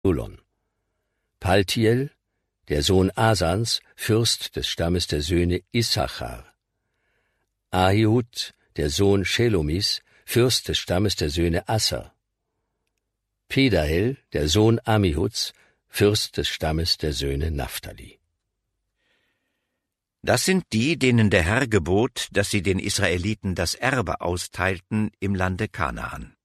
Zebulon. Paltiel, der Sohn Asans, Fürst des Stammes der Söhne Issachar. Ahihud, der Sohn Shelomis, Fürst des Stammes der Söhne Asser. Pedahel, der Sohn Ammihuds, Fürst des Stammes der Söhne Naphtali. Das sind die, denen der Herr gebot, dass sie den Israeliten das Erbe austeilten im Lande Kanaan.